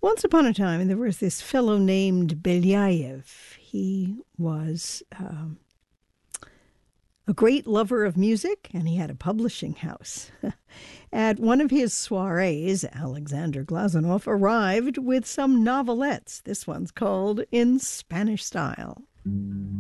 Once upon a time, there was this fellow named Belyayev. He was a great lover of music, and he had a publishing house. At one of his soirees, Alexander Glazunov arrived with some novelettes. This one's called In Spanish Style.